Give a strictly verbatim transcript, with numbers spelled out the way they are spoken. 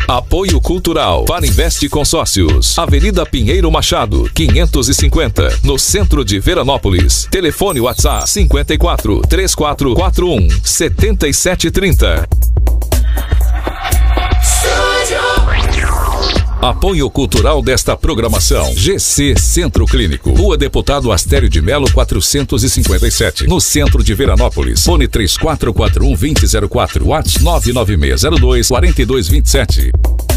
Apoio Cultural Farinvest Consórcios, Avenida Pinheiro Machado, quinhentos e cinquenta, no centro de Veranópolis. Telefone WhatsApp cinquenta e quatro, três quatro quatro um, setenta e sete trinta. Apoio cultural desta programação: G C Centro Clínico, Rua Deputado Astério de Melo quatrocentos e cinquenta e sete, no centro de Veranópolis. Fone três quatro quatro um, dois zero zero quatro, WhatsApp nove nove seis zero dois, quatro dois dois sete.